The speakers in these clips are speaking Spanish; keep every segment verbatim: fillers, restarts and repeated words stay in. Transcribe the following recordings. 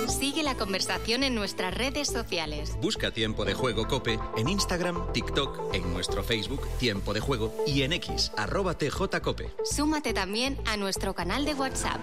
Sigue la conversación en nuestras redes sociales. Busca Tiempo de Juego COPE en Instagram, TikTok, en nuestro Facebook Tiempo de Juego y en X, arroba tjcope. Súmate también a nuestro canal de WhatsApp.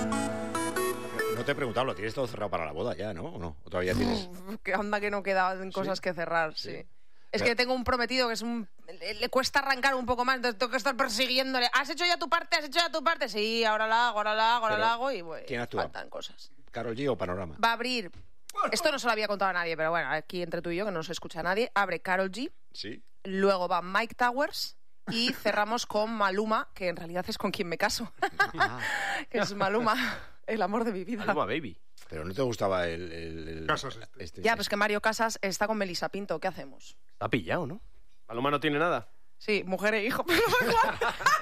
No te he preguntado, ¿lo tienes todo cerrado para la boda ya, no? ¿O no? ¿O todavía tienes? Uf, que anda que no quedan cosas ¿Sí? que cerrar, sí. sí. Es Pero... que tengo un prometido que es un... Le, le cuesta arrancar un poco más, entonces tengo que estar persiguiéndole. ¿Has hecho ya tu parte? ¿Has hecho ya tu parte? Sí, ahora la hago, ahora la hago, ahora Pero, la hago y pues, ¿quién actúa? faltan cosas. ¿Karol G o Panorama? Va a abrir... Esto no se lo había contado a nadie, pero bueno, aquí entre tú y yo, que no se escucha a nadie, abre Karol G, sí. Luego va Mike Towers y cerramos con Maluma, que en realidad es con quien me caso. Ah. Que es Maluma, el amor de mi vida. Maluma Baby. Pero ¿no te gustaba el... el, el Casas este. este? Ya, pues que Mario Casas está con Melissa Pinto, ¿qué hacemos? Está pillado, ¿no? Maluma no tiene nada. Sí, mujer e hijo, pero da igual.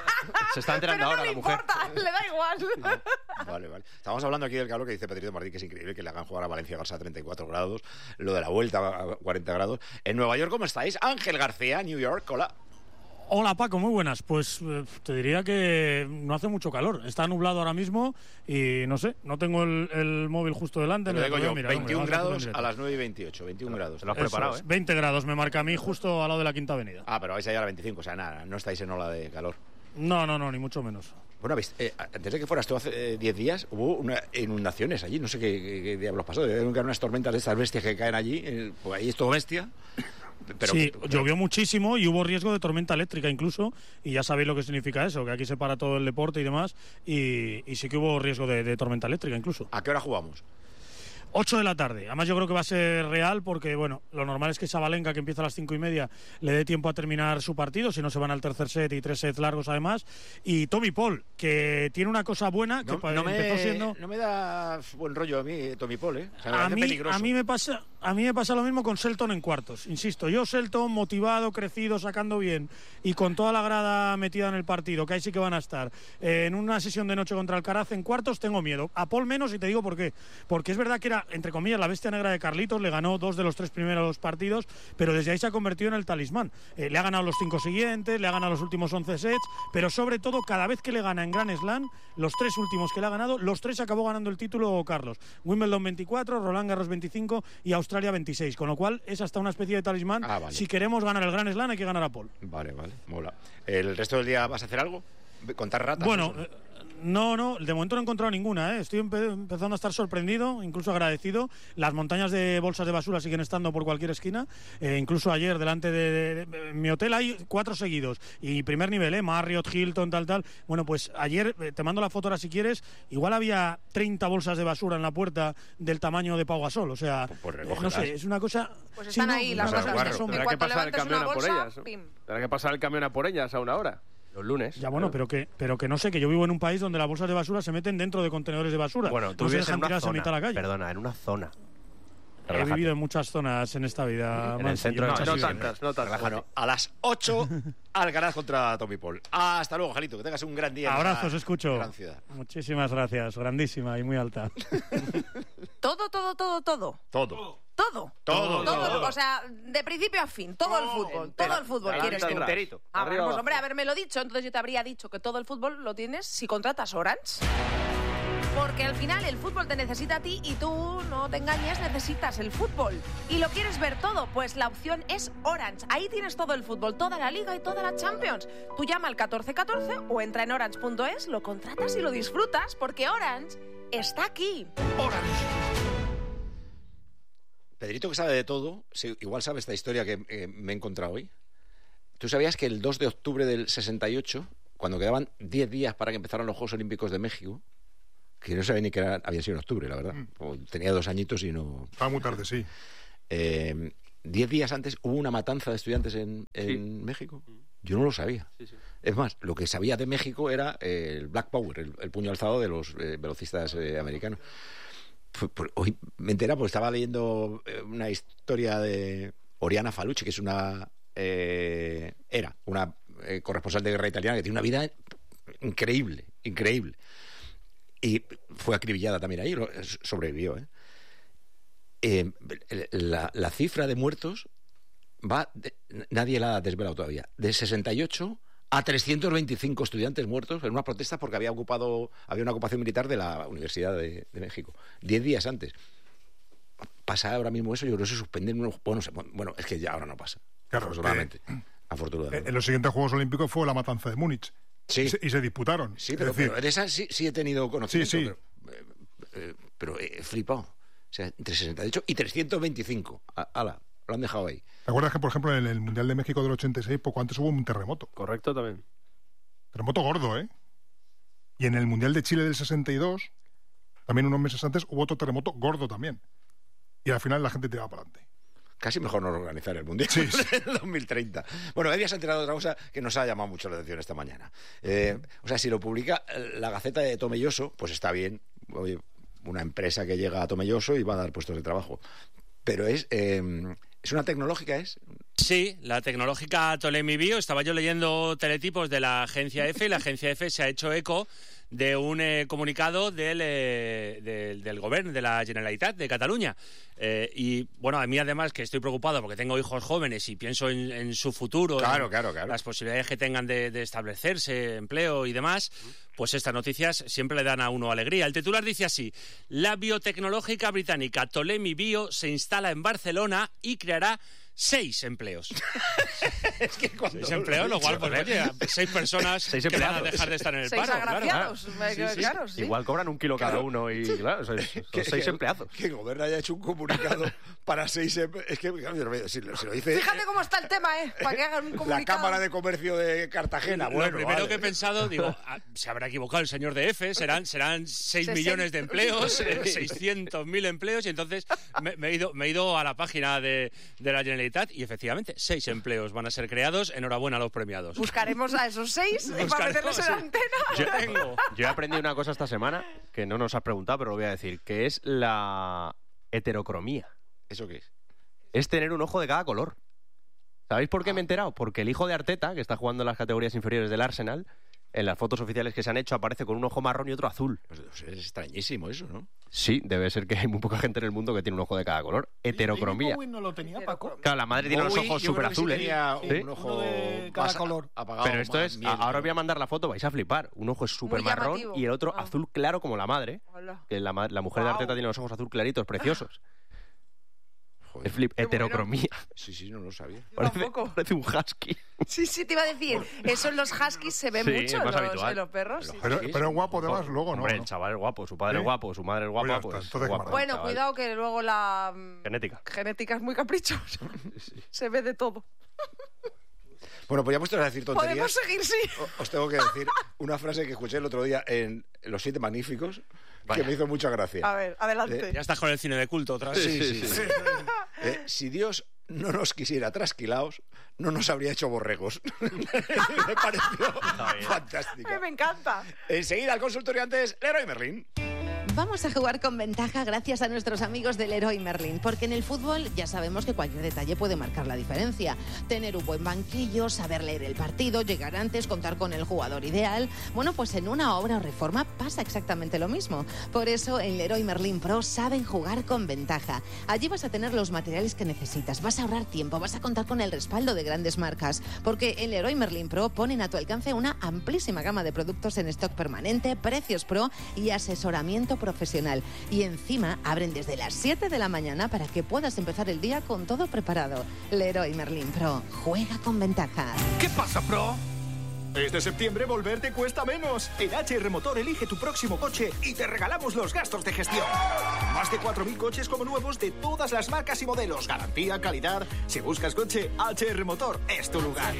Se está enterando pero ahora no la le mujer. importa, le da igual. No. Vale, vale. Estamos hablando aquí del calor que dice Pedrito Martín, que es increíble que le hagan jugar a Valencia-Barça a treinta y cuatro grados, lo de la vuelta a cuarenta grados. En Nueva York, ¿cómo estáis? Ángel García, New York, hola. Hola Paco, muy buenas. Pues eh, te diría que no hace mucho calor. Está nublado ahora mismo y no sé, no tengo el, el móvil justo delante. Te lo digo yo, mira, veintiún hombre, grados a las nueve y veintiocho, veintiún grados. Te lo has Eso preparado, es, ¿eh? veinte grados me marca a mí justo al lado de la Quinta Avenida. Ah, pero vais a llegar a veinticinco, o sea, nada, no estáis en ola de calor. No, no, no, ni mucho menos. Bueno, eh, antes de que fueras tú hace diez días, hubo una, inundaciones allí, no sé qué, qué, qué diablos pasó, deben caer unas tormentas de estas bestias que caen allí, eh, pues ahí es todo bestia. Pero, sí, pero, llovió muchísimo y hubo riesgo de tormenta eléctrica incluso, y ya sabéis lo que significa eso, que aquí se para todo el deporte y demás, y, y sí que hubo riesgo de, de tormenta eléctrica incluso. ¿A qué hora jugamos? ocho de la tarde. Además yo creo que va a ser real porque, bueno, lo normal es que Sabalenka, que empieza a las cinco y media, le dé tiempo a terminar su partido, si no se van al tercer set y tres sets largos además. Y Tommy Paul, que tiene una cosa buena, que No, no, empezó me, siendo... no me da buen rollo a mí Tommy Paul, ¿eh? O sea, me A parece mí, peligroso. a, mí me pasa, a mí me pasa lo mismo con Shelton en cuartos. Insisto, yo Shelton motivado, crecido, sacando bien y con toda la grada metida en el partido, que ahí sí que van a estar, eh, en una sesión de noche contra Alcaraz en cuartos, tengo miedo. A Paul menos, y te digo por qué. Porque es verdad que era, entre comillas, la bestia negra de Carlitos, le ganó dos de los tres primeros partidos, pero desde ahí se ha convertido en el talismán. Eh, le ha ganado los cinco siguientes, le ha ganado los últimos once sets, pero sobre todo cada vez que le gana en Grand Slam, los tres últimos que le ha ganado, los tres acabó ganando el título Carlos. Wimbledon veinticuatro, Roland Garros veinticinco y Australia veintiséis, con lo cual es hasta una especie de talismán. Ah, vale. Si queremos ganar el Grand Slam hay que ganar a Paul. Vale, vale, mola. ¿El resto del día vas a hacer algo? ¿Contar ratas? Bueno, Eso. eh, no, no, de momento no he encontrado ninguna, ¿eh? Estoy empe- empezando a estar sorprendido, incluso agradecido. Las montañas de bolsas de basura siguen estando por cualquier esquina. Eh, incluso ayer, delante de, de, de, de mi hotel, hay cuatro seguidos. Y primer nivel, ¿eh? Marriott, Hilton, tal, tal. Bueno, pues ayer, eh, te mando la foto ahora si quieres, igual había treinta bolsas de basura en la puerta del tamaño de Pau Gasol. O sea, pues eh, no sé, es una cosa... Pues Sí, están no, ahí no, las no, bolsas guarro. de sombra. En Tendrá que cuanto pasar el levantes camión una a por bolsa, ellas, ¿no? pim. Tendrá que pasar el camión a por ellas a una hora. Los lunes. Ya bueno, pero que, pero que no sé, que yo vivo en un país donde las bolsas de basura se meten dentro de contenedores de basura. Bueno, tú no se vives en dejan una tiradas a zona. mitad de la calle. Perdona, en una zona. He Relájate. vivido en muchas zonas en esta vida. En el Mansi, centro y de muchas Madrid. sí, No tantas, no tantas. Bueno, a las ocho, Alcaraz contra Tommy Paul. Hasta luego, Jalito, que tengas un gran día. en Abrazos, esta escucho. gran ciudad. Muchísimas gracias, grandísima y muy alta. Todo, todo, todo, todo. Todo. Todo. Todo, todo. O sea, de principio a fin, todo el fútbol. Todo el fútbol Adelante, quieres tú. enterito. Ah, Arriba, pues abajo. hombre, habérmelo dicho, entonces yo te habría dicho que todo el fútbol lo tienes si contratas Orange. Porque al final el fútbol te necesita a ti y tú, no te engañes, necesitas el fútbol. ¿Y lo quieres ver todo? Pues la opción es Orange. Ahí tienes todo el fútbol, toda la Liga y toda la Champions. Tú llama al catorce catorce o entra en orange punto es, lo contratas y lo disfrutas, porque Orange está aquí. Pedrito, que sabe de todo, sí, igual sabe esta historia que eh, me he encontrado hoy. ¿Tú sabías que el dos de octubre del sesenta y ocho, cuando quedaban diez días para que empezaran los Juegos Olímpicos de México, que no sabía ni que era, había sido en octubre, la verdad, mm. tenía dos añitos y no... Ah, muy tarde, sí. Eh, diez días antes hubo una matanza de estudiantes en, en sí. México. Yo no lo sabía. Sí, sí. Es más, lo que sabía de México era eh, el Black Power, el, el puño alzado de los eh, velocistas eh, americanos. Pues, pues, hoy me entera porque estaba leyendo eh, una historia de Oriana Falucci, que es una... Eh, era una eh, corresponsal de guerra italiana que tiene una vida increíble, increíble. Y fue acribillada también ahí, sobrevivió. ¿eh? Eh, la, la cifra de muertos va, de, nadie la ha desvelado todavía, de sesenta y ocho a trescientos veinticinco estudiantes muertos en una protesta porque había ocupado había una ocupación militar de la Universidad de, de México, diez días antes. pasa ahora mismo eso, yo creo que se suspenden unos... Bueno, se- bueno, es que ya ahora no pasa. Claro, afortunadamente. Eh, afortunadamente. en los siguientes Juegos Olímpicos fue la matanza de Múnich. Sí. Y se, y se disputaron. Sí, Es pero, decir, pero de esa sí, sí he tenido conocimiento. Sí, sí. Pero, eh, eh, pero he flipado. O sea, entre sesenta y ocho y trescientos veinticinco. A- Ala, lo han dejado ahí. ¿te acuerdas que, por ejemplo, en el Mundial de México del ochenta y seis, poco antes hubo un terremoto? Correcto también. Terremoto gordo, ¿eh? Y en el Mundial de Chile del sesenta y dos, también unos meses antes, hubo otro terremoto gordo también. Y al final la gente tiraba para adelante. Casi mejor no organizar el Mundial Sí, en el dos mil treinta. Bueno, Eddie se ha enterado de otra cosa que nos ha llamado mucho la atención esta mañana. Eh, o sea, si lo publica eh, la Gaceta de Tomelloso, pues está bien. Oye, una empresa que llega a Tomelloso y va a dar puestos de trabajo. Pero es... eh, ¿es una tecnológica, es? Sí, la tecnológica Tolemi Bio. Estaba yo leyendo teletipos de la agencia F y la agencia F se ha hecho eco de un eh, comunicado del, eh, del, del Govern de la Generalitat de Cataluña. Eh, y bueno, a mí además que estoy preocupado porque tengo hijos jóvenes y pienso en, en su futuro, Claro, en claro, claro. las posibilidades que tengan de, de establecerse, empleo y demás, pues estas noticias siempre le dan a uno alegría. El titular dice así: la biotecnológica británica Tolemi Bio se instala en Barcelona y creará seis empleos. Es que cuando Seis empleos, lo cual, pues oye, seis personas Seis que van a empleados. dejar de estar en el Seis paro. Claro. agraciados. me- Sí, sí. claro, sí. Igual cobran un kilo cada Claro. uno y claro, son, son que- seis que- empleados. Que el Gobierno haya hecho un comunicado para seis... em- Es que, claro, si lo, si lo dice... Fíjate cómo está el tema, ¿eh? Para que hagan un La comunicado. Cámara de Comercio de Cartagena. Bueno, lo primero vale. que he pensado, digo, ah, se habrá equivocado el señor de F, serán, serán seis millones de empleos, eh, seiscientos mil empleos, y entonces me, me he ido, me he ido a la página de, de la Generalitat y efectivamente, seis empleos van a ser creados. Enhorabuena a los premiados. Buscaremos a esos seis para Buscaremos, meterlos en sí. antena. Yo, tengo, yo he aprendido una cosa esta semana que no nos has preguntado, pero lo voy a decir, que es la heterocromía. ¿Eso qué es? Es tener un ojo de cada color. ¿Sabéis por qué me he enterado? Porque el hijo de Arteta, que está jugando en las categorías inferiores del Arsenal, en las fotos oficiales que se han hecho aparece con un ojo marrón y otro azul. Pues es extrañísimo eso, ¿no? Sí, debe ser que hay muy poca gente en el mundo que tiene un ojo de cada color. Heterocromía. David Bowie no lo tenía, Paco. Claro, la madre tiene los Bowie, ojos yo creo súper que sí azules. tenía ¿Sí? un ojo Uno de cada más a- color. apagado, Pero esto más es, miel, ahora creo. voy a mandar la foto, vais a flipar. Un ojo es súper Muy marrón llamativo. y el otro Ah. azul claro como la madre. Hola. Que la, ma- la mujer de Guau. Arteta tiene los ojos azul claritos, preciosos. Joder. Es flip, Qué bueno. heterocromía. Sí, sí, no lo sabía. Yo Parece, tampoco. parece un husky. Sí, sí, te iba a decir. Eso en los huskies se ve Sí, mucho, es en más los, habitual. en los perros. sí. Pero, Sí, pero sí. es guapo además, luego, ¿no? Hombre, ¿no? el chaval es guapo, su padre ¿Sí? es guapo, su madre es guapa, Pues ya pues, está, entonces, guapo, ¿qué más? Bueno, chaval. cuidado que luego la mm, Genética. genética es muy caprichosa. Se ve de todo. Bueno, pues ya puestos a decir Podemos tonterías, seguir, sí. o- os tengo que decir una frase que escuché el otro día en Los Siete Magníficos, Vaya. que me hizo mucha gracia. A ver, adelante. Ya estás con el cine de culto otra vez. Sí, sí, sí. Eh, si Dios no nos quisiera trasquilaos, no nos habría hecho borregos. Me pareció Ay, fantástica. me encanta. Enseguida al consultorio antes, Leroy Merlin. Vamos a jugar con ventaja gracias a nuestros amigos del Leroy Merlin, porque en el fútbol ya sabemos que cualquier detalle puede marcar la diferencia. Tener un buen banquillo, saber leer el partido, llegar antes, contar con el jugador ideal. Bueno, pues en una obra o reforma pasa exactamente lo mismo. Por eso en Leroy Merlin Pro saben jugar con ventaja. Allí vas a tener los materiales que necesitas, vas a ahorrar tiempo, vas a contar con el respaldo de grandes marcas, porque en Leroy Merlin Pro ponen a tu alcance una amplísima gama de productos en stock permanente, precios pro y asesoramiento profesional. Y encima abren desde las siete de la mañana para que puedas empezar el día con todo preparado. Leroy Merlin Pro, juega con ventaja. ¿Qué pasa, Pro? Este septiembre volver te cuesta menos. En H R Motor elige tu próximo coche y te regalamos los gastos de gestión. Más de cuatro mil coches como nuevos de todas las marcas y modelos. Garantía, calidad. Si buscas coche, H R Motor es tu lugar.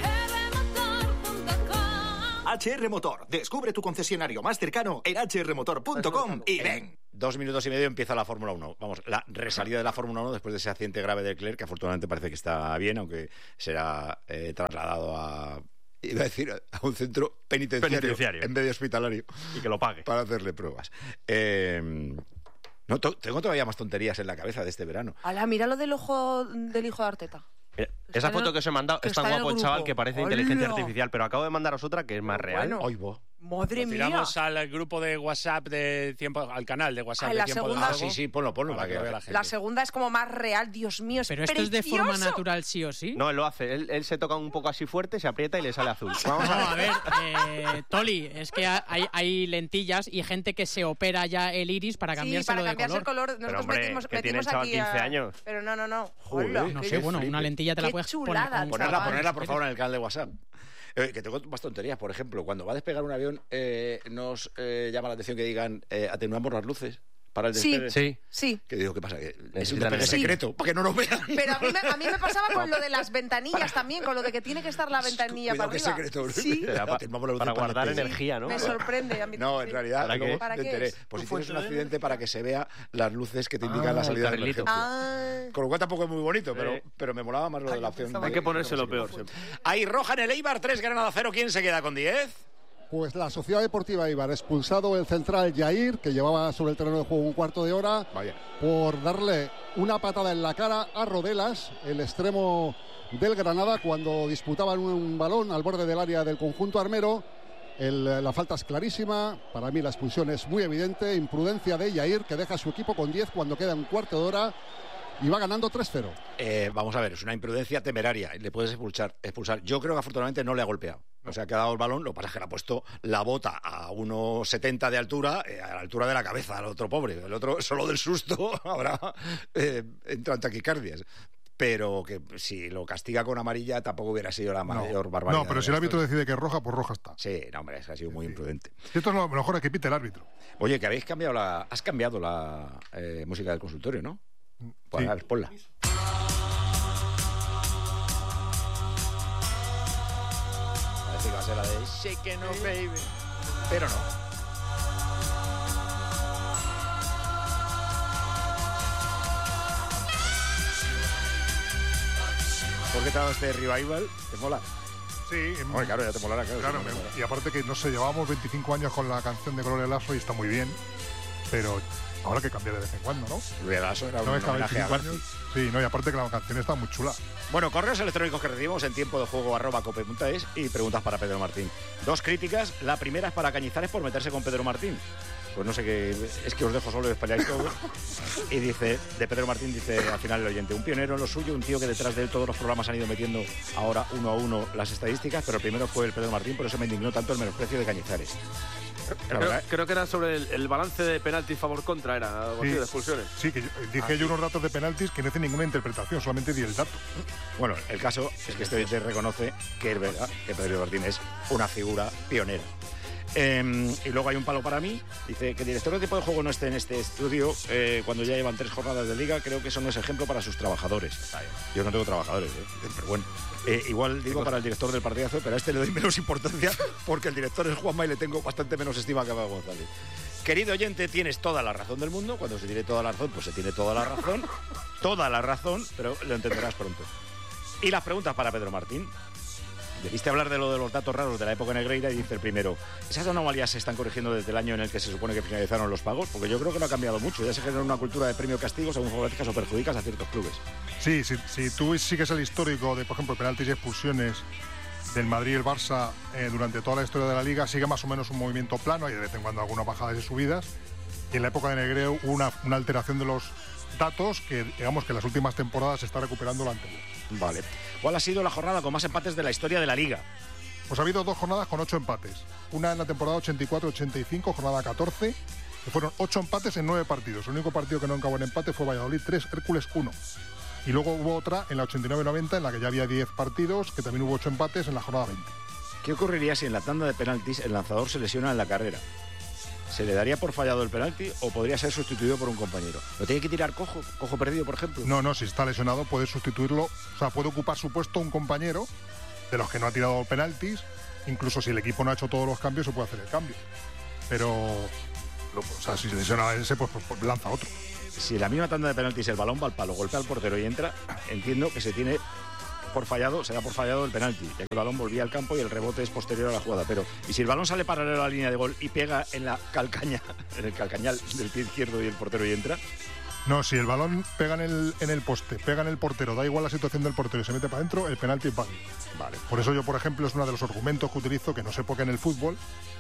H R Motor. Descubre tu concesionario más cercano en h r motor punto com y ven. Dos minutos y medio empieza la Fórmula uno. Vamos, la resalida de la Fórmula uno después de ese accidente grave de Leclerc, que afortunadamente parece que está bien, aunque será eh, trasladado a... Iba a decir, a un centro penitenciario, Penitenciario. en vez de hospitalario. Y que lo pague. Para hacerle pruebas. Eh, no, to- tengo todavía más tonterías en la cabeza de este verano. Ala, mira lo del ojo del hijo de Arteta. Mira, Está esa en foto el- que os he mandado que es tan está en el guapo el chaval grupo. que parece ¡Hola! inteligencia artificial, pero acabo de mandaros otra que es más real. Bueno. Ay, bo. Madre Lo mía. tiramos al grupo de WhatsApp de tiempo, al canal de WhatsApp Ay, de la tiempo segunda- de Ah, juego. sí, sí, ponlo, ponlo. Para Para que que vea la gente. La segunda es como más real, Dios mío, es Pero esto es de forma precioso. natural sí o sí. No, él lo hace. Él, él se toca un poco así fuerte, se aprieta y le sale azul. Vamos No, a a ver, eh, Toli, es que hay, hay lentillas y gente que se opera ya el iris para Sí, cambiárselo para de cambiarse el color. color. Nosotros hombre, metimos, que tiene metimos el chaval aquí a- quince años. Pero no, no, no. Joder, Hola, No qué- sé, bueno, una lentilla te la qué puedes chulada, poner. con- Ponerla, chaval. ponerla, por favor, en el canal de WhatsApp. Eh, que tengo más tonterías. Por ejemplo, cuando va a despegar un avión, eh, nos eh, llama la atención que digan eh, atenuamos las luces para el Sí. despegue. Sí. Sí. Que digo, ¿qué pasa? Que es un Necesitan despegue el- Sí. secreto, para que no nos vean. Pero a mí, me, a mí me pasaba con lo de las ventanillas también, con lo de que tiene que estar la ventanilla Cuidado, para que arriba. es secreto. Sí, Era pa- Atenuamos las luces para guardar el despegue. energía, ¿no? me sorprende. A mí No, en sí. realidad, ¿Para luego qué? ¿Para me qué enteré. es? Pues si Tu tienes un fuente de accidente para que se vea las luces que te indican Ah, la salida el de carrilito. emergencia. Ah, Con lo cual tampoco es muy bonito, pero, Eh. pero me molaba más lo de la opción. Hay de- que ponerse lo de- peor siempre. Hay roja en el Eibar, tres Granada cero. ¿Quién se queda con diez? Pues la Sociedad Deportiva Eibar, expulsado el central Jair, que llevaba sobre el terreno de juego un cuarto de hora, Vaya. por darle una patada en la cara a Rodelas, el extremo del Granada, cuando disputaban un balón al borde del área del conjunto armero. El- la falta es clarísima, para mí la expulsión es muy evidente, imprudencia de Jair, que deja a su equipo con diez cuando queda un cuarto de hora y va ganando tres cero. Eh, vamos a ver, es una imprudencia temeraria. Le puedes expulsar, expulsar. Yo creo que afortunadamente no le ha golpeado. O sea, que ha dado el balón, lo que pasa es que le ha puesto la bota a uno setenta de altura, eh, a la altura de la cabeza al otro pobre. El otro, solo del susto, habrá eh, entrado en taquicardias. Pero que si lo castiga con amarilla tampoco hubiera sido la mayor barbaridad. No, pero si el árbitro decide que es roja, pues roja está. Sí, no, hombre, es que ha sido muy imprudente. Esto es lo mejor que pite el árbitro. Oye, que habéis cambiado la... Has cambiado la eh, música del consultorio, ¿no? Pues Sí. a ver, ponla. Parece que va a ser la de Shake No Baby. Pero no. ¿Por qué te ha dado este revival? ¿Te mola? Sí, em- Hombre, claro, ya te molará, claro. claro, sí, me- me mola. y aparte que, no sé, llevábamos veinticinco años con la canción de Gloria Lasso y está muy bien, pero ahora que cambia de vez en cuando, ¿no? Gloria Lasso era un No es cada homenaje a veinticinco Garci. años. Sí, no, y aparte que la canción está muy chula. Bueno, correos electrónicos que recibimos en tiempo de juego arroba cope punto es y preguntas para Pedro Martín. Dos críticas. La primera es para Cañizares por meterse con Pedro Martín. Pues no sé qué, es que os dejo solo y os peleáis todos. Y dice, de Pedro Martín dice al final el oyente, un pionero en lo suyo, un tío que detrás de él todos los programas han ido metiendo ahora uno a uno las estadísticas, pero el primero fue el Pedro Martín, por eso me indignó tanto el menosprecio de Cañizares. La Creo, verdad- creo que era sobre el, el balance de penalti favor-contra, era algo así, Sí. de expulsiones. Sí, que yo- dije yo unos datos de penaltis que no hacen ninguna interpretación, solamente di el dato. Bueno, el caso es que este oyente reconoce que es verdad que Pedro Martín es una figura pionera. Eh, y luego hay un palo para mí. Dice que el director de tipo de juego no esté en este estudio eh, cuando ya llevan tres jornadas de liga. Creo que eso no es ejemplo para sus trabajadores. Yo no tengo trabajadores, ¿eh? Pero bueno. Eh, igual digo para el director del partidazo, pero a este le doy menos importancia porque el director es Juanma y le tengo bastante menos estima que a González. Querido oyente, tienes toda la razón del mundo. Cuando se tiene toda la razón, pues se tiene toda la razón. Toda la razón, pero lo entenderás pronto. Y las preguntas para Pedro Martín. Debiste hablar de lo de los datos raros de la época negreira y dice el primero, ¿esas anomalías se están corrigiendo desde el año en el que se supone que finalizaron los pagos? Porque yo creo que no ha cambiado mucho. Ya se genera una cultura de premio-castigo según favorecas o perjudicas a ciertos clubes. Sí, si, si tú sigues el histórico de, por ejemplo, penaltis y expulsiones del Madrid y el Barça eh, durante toda la historia de la Liga, sigue más o menos un movimiento plano, hay de vez en cuando algunas bajadas y subidas. Y en la época de Negreu hubo una, una alteración de los datos que, digamos, que en las últimas temporadas se está recuperando lo anterior. Vale. ¿Cuál ha sido la jornada con más empates de la historia de la Liga? Pues ha habido dos jornadas con ocho empates. Una en la temporada ochenta y cuatro ochenta y cinco, jornada catorce, que fueron ocho empates en nueve partidos. El único partido que no acabó en empate fue Valladolid tres, Hércules uno. Y luego hubo otra en la ochenta y nueve noventa, en la que ya había diez partidos, que también hubo ocho empates en la jornada veinte. ¿Qué ocurriría si en la tanda de penaltis el lanzador se lesiona en la carrera? ¿Se le daría por fallado el penalti o podría ser sustituido por un compañero? ¿Lo tiene que tirar cojo? ¿Cojo perdido, por ejemplo? No, no, si está lesionado puede sustituirlo, o sea, puede ocupar su puesto un compañero de los que no ha tirado penaltis, incluso si el equipo no ha hecho todos los cambios se puede hacer el cambio. Pero, lo- o sea, si se lesiona a ese, pues, pues, pues lanza otro. Si en la misma tanda de penaltis el balón va al palo, golpea al portero y entra, entiendo que se tiene por fallado, se da por fallado el penalti, ya que el balón volvía al campo y el rebote es posterior a la jugada. Pero, ¿y si el balón sale paralelo a la línea de gol y pega en la calcaña, en el calcañal del pie izquierdo y el portero y entra? No, si el balón pega en el, en el poste, pega en el portero, da igual la situación del portero y se mete para adentro, el penalti es válido. Vale. Por eso yo, por ejemplo, es uno de los argumentos que utilizo, que no sé por qué en el fútbol,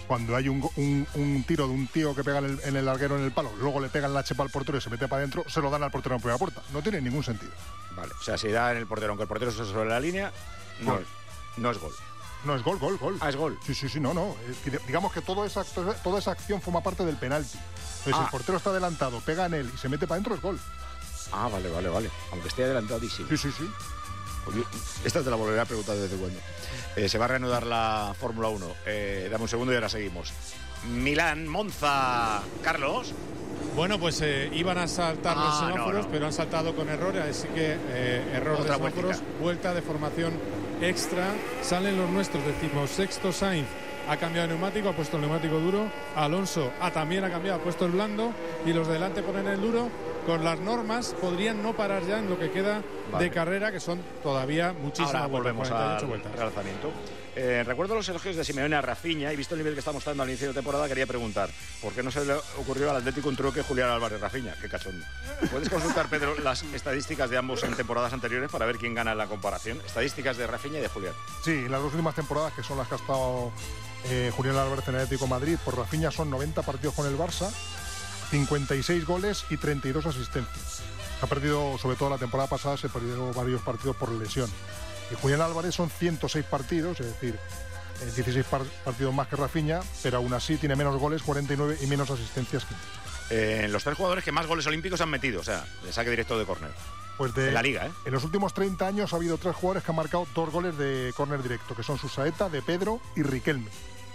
cuando hay un, un, un tiro de un tío que pega en el, en el larguero en el palo, luego le pegan la chepa al portero y se mete para adentro, se lo dan al portero en primera puerta. No tiene ningún sentido. Vale, o sea, si da en el portero, aunque el portero se sobre la línea, no, Gol. no es gol. No, es gol, gol, gol. Ah, es gol. Sí, sí, sí, no, no. Es que, digamos que todo esa, toda esa acción forma parte del penalti. Entonces, Ah. si el portero está adelantado, pega en él y se mete para adentro, es gol. Ah, vale, vale, vale. Aunque esté adelantadísimo. Sí, sí, sí. Pues yo- esta te la volveré a preguntar de vez en cuando. Eh, se va a reanudar la Fórmula uno. Eh, dame un segundo y ahora seguimos. Milán, Monza, Carlos. Bueno, pues eh, iban a saltar Ah, los semáforos, no, no. pero han saltado con error, así que eh, error Otra de semáforos, vueltita. vuelta de formación extra. Salen los nuestros, decimos sexto Sainz. Ha cambiado el neumático, ha puesto el neumático duro. Alonso ah, también ha cambiado, ha puesto el blando. Y los de delante ponen el duro. Con las normas podrían no parar ya en lo que queda Vale. de carrera, que son todavía muchísimas Ahora vueltas, volvemos cuarenta y ocho al vueltas. realzamiento. Eh, recuerdo los elogios de Simeone a Rafinha y visto el nivel que está mostrando al inicio de temporada, quería preguntar ¿por qué no se le ocurrió al Atlético un truque Julián Álvarez Rafinha? Qué cachondo. ¿Puedes consultar, Pedro, las estadísticas de ambos en temporadas anteriores para ver quién gana en la comparación? Estadísticas de Rafinha y de Julián. Sí, en las dos últimas temporadas, que son las que ha estado eh, Julián Álvarez en el Atlético de Madrid, por Rafinha son noventa partidos con el Barça, cincuenta y seis goles y treinta y dos asistencias. Ha perdido, sobre todo la temporada pasada, se perdió varios partidos por lesión. Y Julián Álvarez son ciento seis partidos, es decir, eh, dieciséis par- partidos más que Rafinha, pero aún así tiene menos goles, cuarenta y nueve, y menos asistencias que Eh, los tres jugadores que más goles olímpicos han metido, o sea, de saque directo de córner. Pues de, En la liga, ¿eh? En los últimos treinta años ha habido tres jugadores que han marcado dos goles de córner directo, que son Susaeta, De Pedro y Riquelme.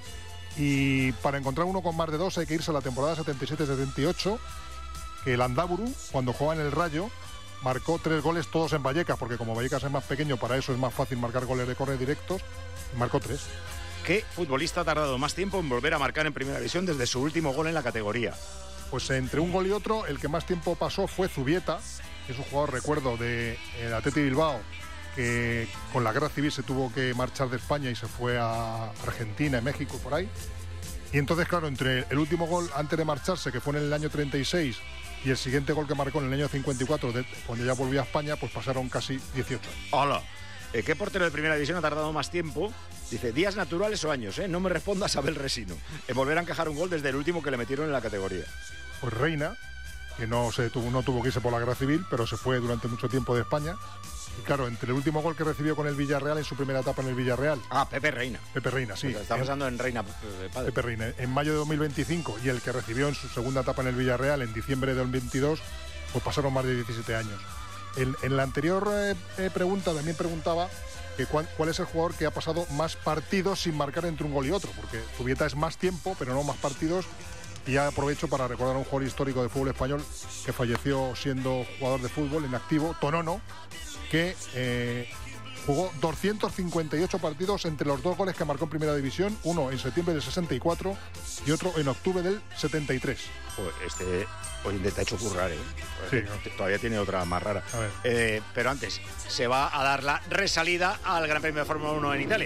Y para encontrar uno con más de dos hay que irse a la temporada setenta y siete setenta y ocho, que el Andaburu, cuando jugaba en el Rayo, marcó tres goles todos en Vallecas, porque como Vallecas es más pequeño, para eso es más fácil marcar goles de córner directos, y marcó tres. ¿Qué futbolista ha tardado más tiempo en volver a marcar en Primera División desde su último gol en la categoría? Pues entre un gol y otro, el que más tiempo pasó fue Zubieta, que es un jugador, recuerdo, de el Athletic Bilbao, que con la guerra civil se tuvo que marchar de España y se fue a Argentina, México, por ahí. Y entonces, claro, entre el último gol antes de marcharse, que fue en el año treinta y seis, y el siguiente gol que marcó en el año cincuenta y cuatro, de, cuando ya volvió a España, pues pasaron casi dieciocho años. Hola. Eh, ¿Qué portero de Primera División ha tardado más tiempo? Dice, días naturales o años, ¿eh? No me respondas Abel Resino. En volver a encajar un gol desde el último que le metieron en la categoría. Pues Reina, que no, se tuvo, no tuvo que irse por la guerra civil, pero se fue durante mucho tiempo de España. Y claro, entre el último gol que recibió con el Villarreal en su primera etapa en el Villarreal. Ah, Pepe Reina. Pepe Reina, sí. Pues está En- pensando en Reina eh, padre. Pepe Reina, en mayo de dos mil veinticinco, y el que recibió en su segunda etapa en el Villarreal en diciembre de dos mil veintidós, pues pasaron más de diecisiete años. En, en la anterior eh, eh, pregunta también preguntaba que cuál, cuál es el jugador que ha pasado más partidos sin marcar entre un gol y otro, porque Zubieta es más tiempo, pero no más partidos. Y ya aprovecho para recordar a un jugador histórico de fútbol español que falleció siendo jugador de fútbol en activo, Tonono, que eh, jugó doscientos cincuenta y ocho partidos entre los dos goles que marcó en Primera División, uno en septiembre del sesenta y cuatro y otro en octubre del setenta y tres. Pues este hoy te ha hecho currar, ¿eh? Sí. Todavía tiene otra más rara. A ver. Eh, pero antes, se va a dar la resalida al Gran Premio de Fórmula uno en Italia.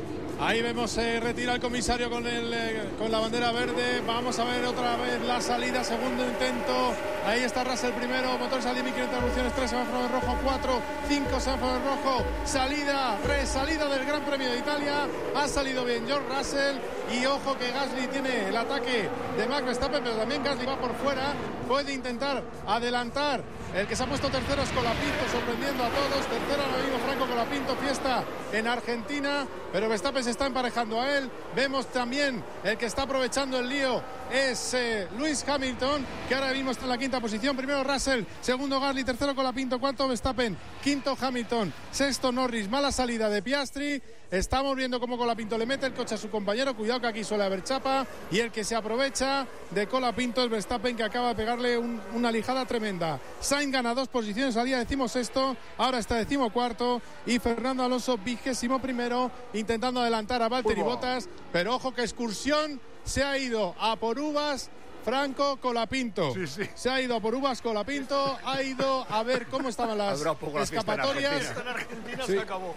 Ahí vemos eh, retira el comisario con, el, eh, con la bandera verde. Vamos a ver otra vez la salida, segundo intento. Ahí está Russell primero, motores a diez mil quinientas revoluciones, tres semáforos rojo, cuatro, cinco semáforos rojo. Salida, resalida del Gran Premio de Italia. Ha salido bien George Russell. Y ojo que Gasly tiene el ataque de Max Verstappen, pero también Gasly va por fuera. Puede intentar adelantar. El que se ha puesto tercero es Colapinto, sorprendiendo a todos. Tercero el amigo Franco Colapinto, fiesta en Argentina. Pero Verstappen se está emparejando a él. Vemos también el que está aprovechando el lío es eh, Lewis Hamilton, que ahora mismo está en la quinta posición. Primero Russell, segundo Gasly, tercero Colapinto, cuarto Verstappen, quinto Hamilton, sexto Norris. Mala salida de Piastri. Estamos viendo cómo Colapinto le mete el coche a su compañero. Cuidado que aquí suele haber chapa. Y el que se aprovecha de Colapinto es Verstappen, que acaba de pegarle un, una lijada tremenda. Sainz gana dos posiciones, salía decimosexto, ahora está decimocuarto. Y Fernando Alonso vigésimo primero, intentando adelantar a Valtteri Bottas. Pero ojo que excursión se ha ido a por uvas. Franco Colapinto. Sí, sí. Se ha ido a por uvas Colapinto, ha ido a ver cómo estaban las Habrá un poco la fiesta en escapatorias. Argentina. En Argentina Sí. se acabó.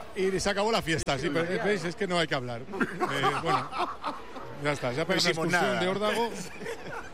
Y se acabó la fiesta, sí, pero veis, es que no hay que hablar. Eh, bueno, ya está, ya pegó una hicimos excursión nada. de órdago.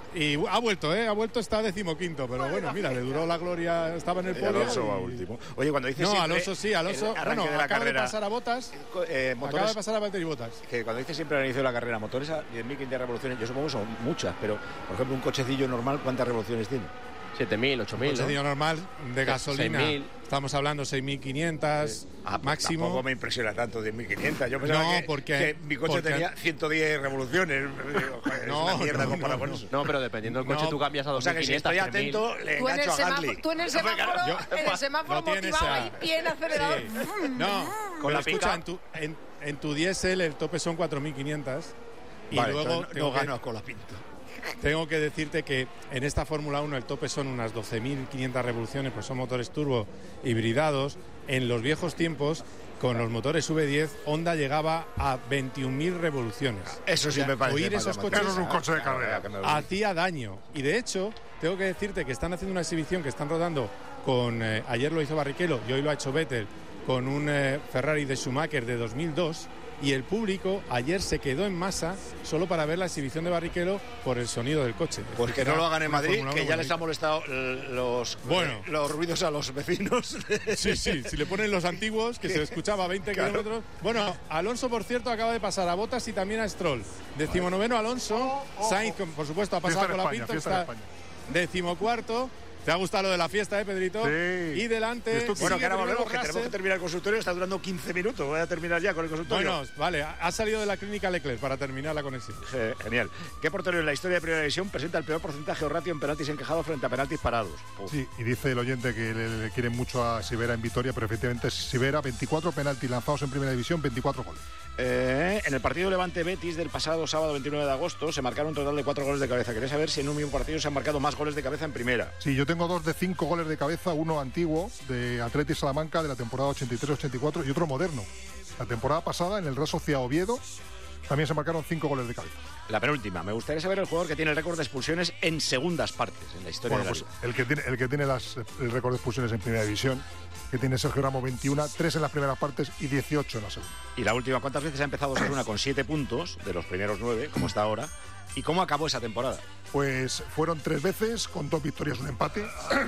Y ha vuelto, ¿eh? Ha vuelto, está decimoquinto, pero bueno, mira, le duró la gloria, estaba en el podio. Alonso va y... último. Oye, cuando dices No, siempre Alonso sí, Alonso, bueno, de la acaba carrera, de pasar a Bottas, eh, motores, acaba de pasar a Valtteri Bottas. Que cuando dices siempre al inicio de la carrera, motores a diez mil quinientas revoluciones, yo supongo que son muchas, pero, por ejemplo, un cochecillo normal, ¿cuántas revoluciones tiene? siete mil, ocho mil, Un cochecillo ¿no? normal de gasolina, seis mil. estamos hablando seis mil quinientas Ah, pues máximo. Tampoco me impresiona tanto diez mil quinientas. Yo pensaba No, que, porque- que mi coche porque- tenía ciento diez revoluciones. Digo, joder, No, es una mierda no, comparado no, con no. eso. No, pero dependiendo del coche No, tú cambias a O sea que si dos mil quinientas, estoy tres mil. atento, le Tú en, el engancho a semáforo, Gasly. tú en el semáforo, Yo- en el semáforo no tienes motivado a- ahí, bien acelerador. Sí. No, Con con la la escucha, pica. en tu, en, en tu diésel el tope son cuatro mil quinientas y Vale, luego entonces no, tengo, no que, gano con la pinta. tengo que decirte que en esta Fórmula uno el tope son unas doce mil quinientas revoluciones, pues son motores turbo hibridados. En los viejos tiempos, con los motores V diez, Honda llegaba a veintiún mil revoluciones. Eso sí O sea, me parece oír más esos llamativo. coches Eso es un coche de carrera. Que me- hacía daño. Y de hecho, tengo que decirte que están haciendo una exhibición que están rodando con, eh, ayer lo hizo Barrichello y hoy lo ha hecho Vettel, con un eh, Ferrari de Schumacher de dos mil dos, y el público ayer se quedó en masa solo para ver la exhibición de Barrichello por el sonido del coche. Pues que no lo hagan en Una Madrid, Fórmula que uno ya les bonita. ha molestado eh, los, Bueno. eh, los ruidos a los vecinos. Sí, sí, si le ponen los antiguos, que se escuchaba a veinte Claro. kilómetros. Bueno, Alonso, por cierto, acaba de pasar a Bottas y también a Stroll. Decimonoveno Alonso, Sainz, con- por supuesto, ha pasado Fiesta con en la España, pinta, fiesta en está España. decimocuarto. ¿Te ha gustado lo de la fiesta, eh, Pedrito? Sí. Y delante... Esto- Bueno, sigue que ahora primero volvemos, que tenemos que Russell. terminar el consultorio. Está durando quince minutos. Voy a terminar ya con el consultorio. Bueno, vale, ha ha salido de la clínica Leclerc para terminar la conexión. Eh, genial. ¿Qué portero en la historia de Primera División presenta el peor porcentaje o ratio en penaltis encajados frente a penaltis parados? Uf. Sí, y dice el oyente que le, le quieren mucho a Sivera en Vitoria, pero efectivamente es Sivera, veinticuatro penaltis lanzados en Primera División, veinticuatro goles. Eh, en el partido Levante-Betis del pasado sábado veintinueve de agosto se marcaron un total de cuatro goles de cabeza. Quería saber si en un mismo partido se han marcado más goles de cabeza en primera. Sí, yo tengo dos de cinco goles de cabeza, uno antiguo de Atleti Salamanca de la temporada ochenta y tres ochenta y cuatro y otro moderno. La temporada pasada en el Real Sociedad Oviedo también se marcaron cinco goles de cabeza. La penúltima. Me gustaría saber el jugador que tiene el récord de expulsiones en segundas partes en la historia Bueno, de la pues liga. el que tiene, el que tiene las, el récord de expulsiones en Primera División, que tiene Sergio Ramos veintiuno, tres en las primeras partes y dieciocho en la segunda. Y la última, ¿cuántas veces ha empezado Osasuna con siete puntos de los primeros nueve, como está ahora? ¿Y cómo acabó esa temporada? Pues fueron tres veces, con dos victorias, un empate.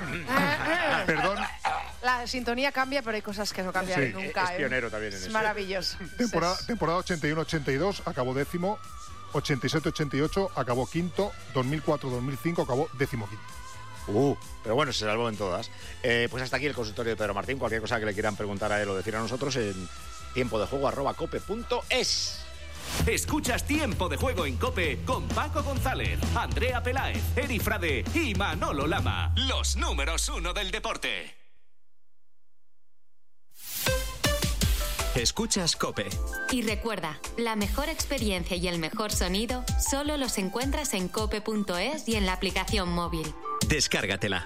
Perdón, La sintonía cambia, pero hay cosas que no cambian Sí, nunca. es ¿eh? pionero también en Es eso. maravilloso. temporada, Es- temporada ochenta y uno ochenta y dos acabó décimo, ochenta y siete ochenta y ocho acabó quinto, dos mil cuatro dos mil cinco acabó décimo quinto. Uh, pero bueno, se salvó en todas. Eh, pues hasta aquí el consultorio de Pedro Martín. Cualquier cosa que le quieran preguntar a él o decir a nosotros en tiempo de juego arroba cope punto es. Escuchas Tiempo de Juego en COPE con Paco González, Andrea Peláez, Eri Frade y Manolo Lama. Los números uno del deporte. Escuchas COPE. Y recuerda, la mejor experiencia y el mejor sonido solo los encuentras en cope punto es y en la aplicación móvil. Descárgatela.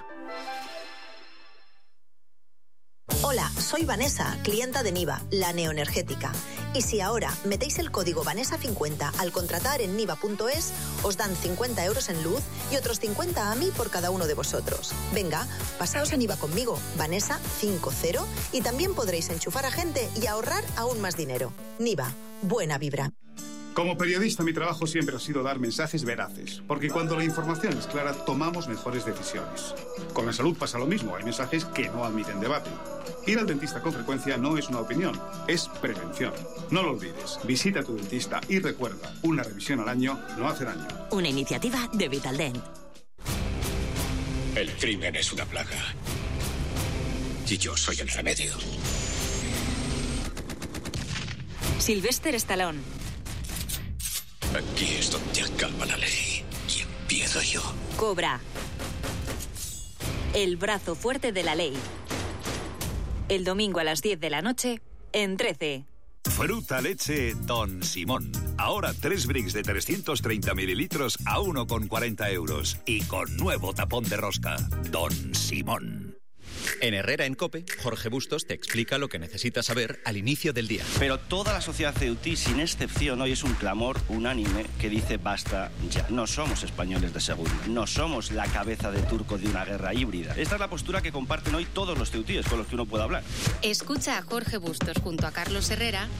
Hola, soy Vanessa, clienta de Niva, la neoenergética. Y si ahora metéis el código Vanessa cincuenta al contratar en niva punto es, os dan cincuenta euros en luz y otros cincuenta a mí por cada uno de vosotros. Venga, pasaos a Niva conmigo, Vanessa cincuenta, y también podréis enchufar a gente y ahorrar aún más dinero. Niva, buena vibra. Como periodista, mi trabajo siempre ha sido dar mensajes veraces, porque cuando la información es clara, tomamos mejores decisiones. Con la salud pasa lo mismo, hay mensajes que no admiten debate. Ir al dentista con frecuencia no es una opinión, es prevención. No lo olvides, visita a tu dentista y recuerda, una revisión al año no hace daño. Una iniciativa de Vitaldent. El crimen es una plaga. Y yo soy el remedio. Sylvester Stallone. Aquí es donde acaba la ley. Y empiezo yo. Cobra. El brazo fuerte de la ley. El domingo a las diez de la noche en trece. Fruta leche Don Simón. Ahora tres bricks de trescientos treinta mililitros a uno con cuarenta euros. Y con nuevo tapón de rosca. Don Simón. En Herrera en COPE, Jorge Bustos te explica lo que necesitas saber al inicio del día. Pero toda la sociedad ceutí, sin excepción, hoy es un clamor unánime que dice basta ya. No somos españoles de segunda, no somos la cabeza de turco de una guerra híbrida. Esta es la postura que comparten hoy todos los ceutíes con los que uno puede hablar. Escucha a Jorge Bustos junto a Carlos Herrera